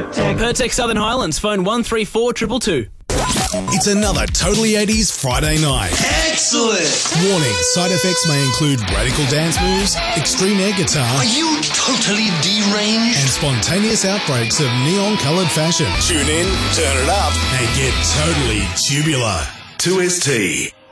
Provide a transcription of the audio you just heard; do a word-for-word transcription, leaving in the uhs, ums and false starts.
Pertec. Pertec Southern Highlands, phone one three four two two two. It's another Totally eighties Friday night. Excellent. Warning, side effects may include radical dance moves, extreme air guitar, Are you totally deranged? and spontaneous outbreaks of neon-coloured fashion. Tune in, turn it up, and get totally tubular. two S T.